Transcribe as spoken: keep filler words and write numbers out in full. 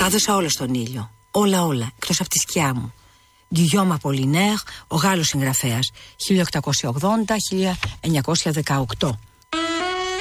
Τα έδωσα όλα στον ήλιο. Όλα όλα, εκτός από τη σκιά μου. Γκυγιόμ Απολινέρ, ο Γάλλος συγγραφέας, χίλια οκτακόσια ογδόντα με χίλια εννιακόσια δεκαοκτώ.